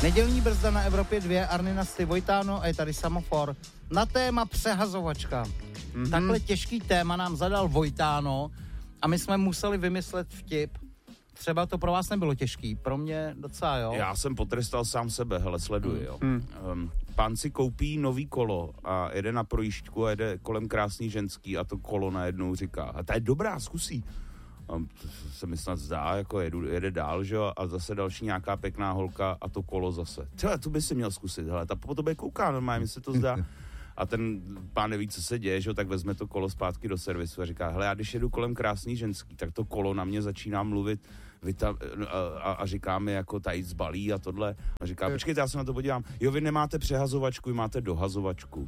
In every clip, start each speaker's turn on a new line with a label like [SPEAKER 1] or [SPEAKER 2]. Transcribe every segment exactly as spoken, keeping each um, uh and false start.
[SPEAKER 1] Nedělní brzda na Evropě dva, Arnina Sty, Vojtáno a je tady Semafor. Na téma přehazovačka. Mm-hmm. Takhle těžký téma nám zadal Vojtáno a my jsme museli vymyslet vtip. Třeba to pro vás nebylo těžký, pro mě docela, jo.
[SPEAKER 2] Já jsem potrestal sám sebe, hele, sleduji, jo. Hmm. Um, pán si koupí nový kolo a jede na projížďku a jede kolem krásný ženský a to kolo najednou říká, a ta je dobrá, zkusí. A se mi snad zdá, jako jedu, jede dál, že jo, a zase další nějaká pěkná holka a to kolo zase. Třeba, tu by si měl zkusit, hele, ta po tobě kouká, normálně mi se to zdá. A ten pán neví, co se děje, že jo, tak vezme to kolo zpátky do servisu a říká, hele, já když jedu kolem krásný ženský, tak to kolo na mě začíná mluvit vyta- a, a, a říká mi jako tady zbalí a tohle. A říká, počkejte, já se na to podívám. Jo, vy nemáte přehazovačku, vy máte dohazovačku.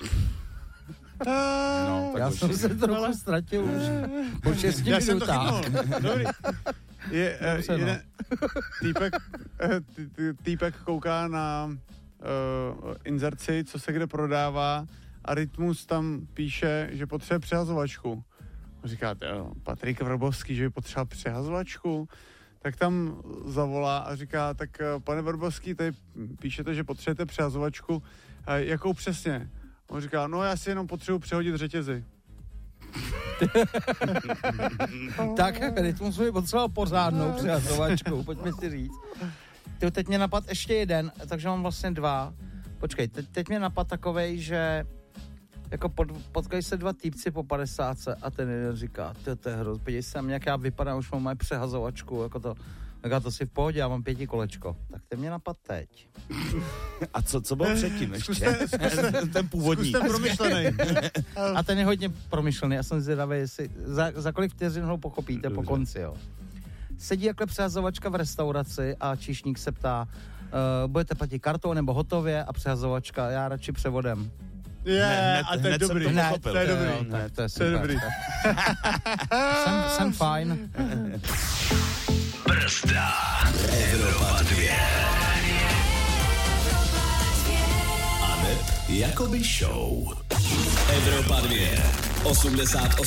[SPEAKER 1] No, já jsem se trochu ztratil už po šesti minutách.
[SPEAKER 3] Dobrý. Je, uh, jeden týpek, uh, týpek kouká na uh, inzerci, co se kde prodává a Rytmus tam píše, že potřebuje přehazovačku. Říkáte, jo, Patrik Vrbovský, že by potřeboval přehazovačku, tak tam zavolá a říká, tak pane Vrbovský, tady píšete, že potřebujete přehazovačku, a jakou přesně? On říká, no já si jenom potřebuji přehodit řetězy.
[SPEAKER 1] Tak, Rytmus by potřeboval pořádnou přehazovačku, pojďme si říct. Tyjo, teď mě napad ještě jeden, takže mám vlastně dva. Počkej, teď, teď mě napad takovej, že jako pod, potkají se dva týpci po padesátce a ten jeden říká, tyjo, to je hrozný, podívej se na mě, jak já vypadám, už mám moje přehazovačku, jako to, tak to si v pohodě, já mám pěti kolečko. Tak ten mě napad teď.
[SPEAKER 2] A co, co bylo předtím ještě?
[SPEAKER 3] Zkuste, zkuste,
[SPEAKER 2] ten původní.
[SPEAKER 3] Zkuste promyšlený.
[SPEAKER 1] A ten je hodně promyšlený, já jsem zvědavý, jestli za, za kolik vteřin ho pochopíte. Dobře. Po konci, jo. Sedí jakhle přehazovačka v restauraci a číšník se ptá, uh, budete platit kartou nebo hotově, a přehazovačka, já radši převodem.
[SPEAKER 3] Je, yeah, a to je dobrý.
[SPEAKER 2] To,
[SPEAKER 1] ne,
[SPEAKER 2] to
[SPEAKER 1] je
[SPEAKER 2] dobrý.
[SPEAKER 1] Jo, tak to je super.
[SPEAKER 3] To je dobrý.
[SPEAKER 1] jsem, jsem fajn.
[SPEAKER 4] Brzda. Evropa dva. A ne, jakoby show. Evropa dva. osmdesát osm